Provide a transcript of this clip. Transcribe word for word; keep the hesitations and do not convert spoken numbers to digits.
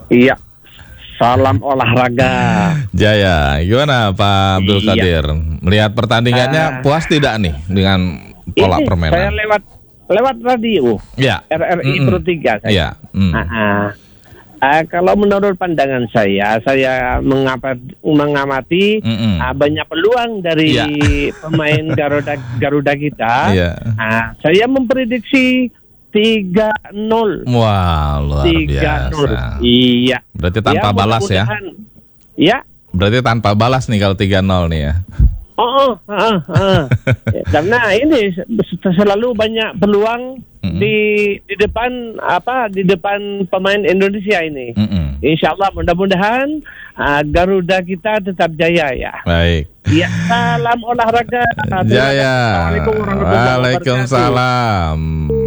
Iya. Salam olahraga. Jaya, gimana Pak Abdul Iya. Qadir? Melihat pertandingannya Ah. puas tidak nih dengan pola Ini permainan? saya lewat lewat radio Ya. R R I Mm-mm. Pro tiga saya. Iya. Mm. Ah, ah. Ah, kalau menurut pandangan saya, saya mengapa, mengamati Mm-mm. ah, banyak peluang dari Iya. pemain Garuda Garuda kita. Iya. Ah, saya memprediksi tiga nol. Wah, luar tiga nol. biasa. Iya. Berarti tanpa balas ya? mudah-mudahan. Ya. Berarti tanpa balas nih kalau tiga nol nih ya. Oh, oh, ah, ah. Karena ini selalu banyak peluang Mm-mm. di di depan apa di depan pemain Indonesia ini. Mm-mm. Insya Allah mudah-mudahan ah, Garuda kita tetap jaya ya. Baik. Ya, salam olahraga. Jaya. Assalamualaikum warahmatullahi wabarakatuh. Waalaikumsalam.